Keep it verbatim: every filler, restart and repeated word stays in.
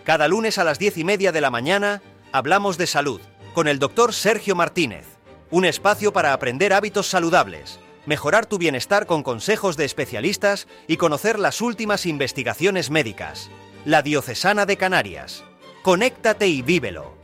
Cada lunes a las diez y media de la mañana hablamos de salud con el doctor Sergio Martínez. Un espacio para aprender hábitos saludables, mejorar tu bienestar con consejos de especialistas y conocer las últimas investigaciones médicas. La Diocesana de Canarias. Conéctate y vívelo.